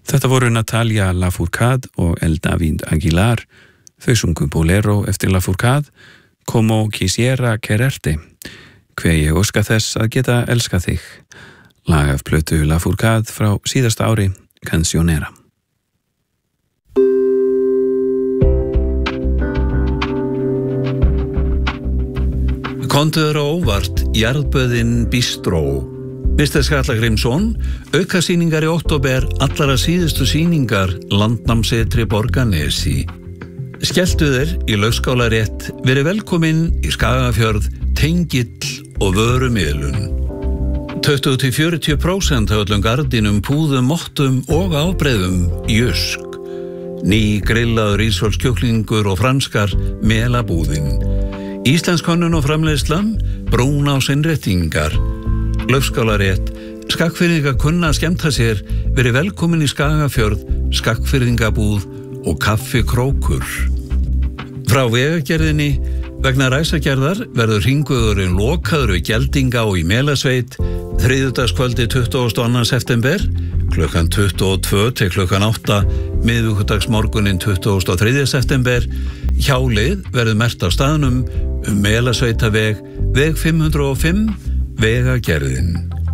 Þetta voru Natalia Lafourcade og El David Aguilar. Þau sungu Bolero eftir Lafourcade, Como quisiera quererte, hve ég óska þess að geta elskað þig. Lag af plötu Lafourcade frá síðasta ári, Cancionera. Kontuður á óvart, Jarðböðin Bistró. Mr. Skalla Grímsson, aukasýningar í október, allara síðustu sýningar, Landnámssetri Borgarnesi. Skelltu þér í Laufskálarétt, verið velkomin í Skagafjörð, Tengill og vörumiðlun. 20-40% af öllum gardínum, púðum, mottum og ábreiðum Jysk. Ný grillaður ísfólkskjúklingur og franskar melabúðin. Íslensk hönnun og framleiðslan, brúnásinnréttingar. Laufskálarétt, Skagfirðingar kunna að skemmta sér, verið velkomin í Skagafjörð, Skagfirðingabúð og kaffikrókur. Frá vegagerðinni, vegna ræsagerðar verður hringvegurinn lokaður við Geldinga og í Melasveit, þriðjudagskvöldi 22. september, klukkan 22 til klukkan 8, miðvikudagsmorguninn 23. september. Hjálið verður merkt á staðnum Melasveitaveg, veg 505, vegagerðin.